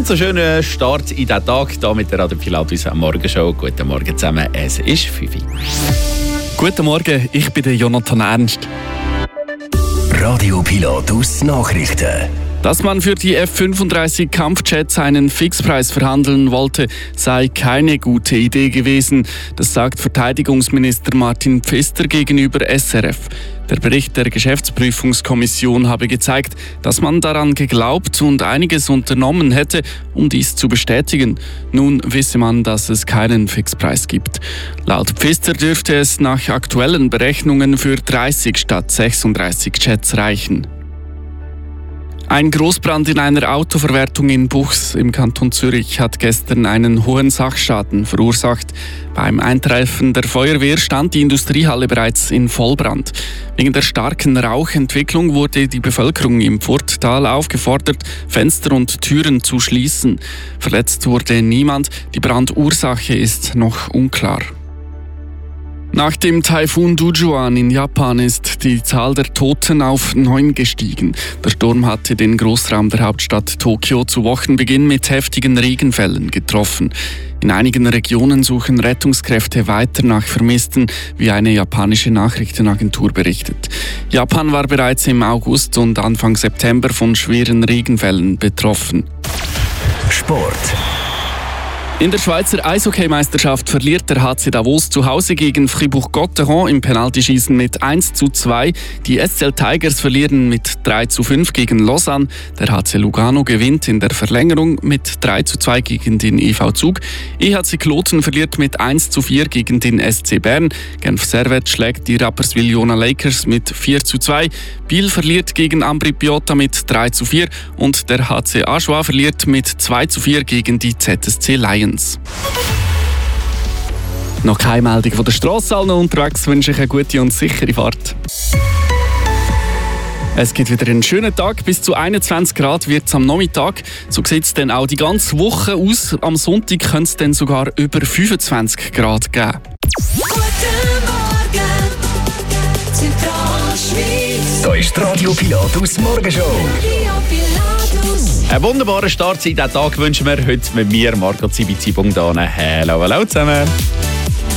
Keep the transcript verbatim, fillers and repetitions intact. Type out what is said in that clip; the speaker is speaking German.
ganz schönen Start in diesen Tag hier mit der Radio Pilatus am Morgenshow. Guten Morgen zusammen, es ist fünf Uhr. Guten Morgen, ich bin der Jonathan Ernst. Radio Pilatus Nachrichten. Dass man für die F fünfunddreißig Kampfjets einen Fixpreis verhandeln wollte, sei keine gute Idee gewesen. Das sagt Verteidigungsminister Martin Pfister gegenüber S R F. Der Bericht der Geschäftsprüfungskommission habe gezeigt, dass man daran geglaubt und einiges unternommen hätte, um dies zu bestätigen. Nun wisse man, dass es keinen Fixpreis gibt. Laut Pfister dürfte es nach aktuellen Berechnungen für dreißig statt sechsunddreißig Jets reichen. Ein Großbrand in einer Autoverwertung in Buchs im Kanton Zürich hat gestern einen hohen Sachschaden verursacht. Beim Eintreffen der Feuerwehr stand die Industriehalle bereits in Vollbrand. Wegen der starken Rauchentwicklung wurde die Bevölkerung im Pfurttal aufgefordert, Fenster und Türen zu schließen. Verletzt wurde niemand, die Brandursache ist noch unklar. Nach dem Taifun Dujuan in Japan ist die Zahl der Toten auf neun gestiegen. Der Sturm hatte den Großraum der Hauptstadt Tokio zu Wochenbeginn mit heftigen Regenfällen getroffen. In einigen Regionen suchen Rettungskräfte weiter nach Vermissten, wie eine japanische Nachrichtenagentur berichtet. Japan war bereits im August und Anfang September von schweren Regenfällen betroffen. Sport. In der Schweizer Eishockeymeisterschaft verliert der H C Davos zu Hause gegen Fribourg-Gotteron im Penaltyschießen mit eins zu zwei. Die S C L Tigers verlieren mit drei zu fünf gegen Lausanne. Der H C Lugano gewinnt in der Verlängerung mit drei zu zwei gegen den E V Zug. E H C Kloten verliert mit eins zu vier gegen den S C Bern. Genf Servette schlägt die Rapperswil-Jona Lakers mit vier zu zwei. Biel verliert gegen Ambri Piotta mit drei zu vier. Und der H C Aschua verliert mit zwei zu vier gegen die Z S C Lions. Noch keine Meldung von der Strasse, allen unterwegs wünsche ich eine gute und sichere Fahrt. Es gibt wieder einen schönen Tag, bis zu einundzwanzig Grad wird es am Nachmittag. So sieht es dann auch die ganze Woche aus. Am Sonntag könnte es dann sogar über fünfundzwanzig Grad geben. Guten Morgen, Zentralschweiz. Da ist die Radio Pilatus Morgenshow. Radio Pilatus. Einen wunderbaren Start in diesen Tag wünschen wir heute mit mir, Margot Zibizibung, da. Hallo, hallo zusammen.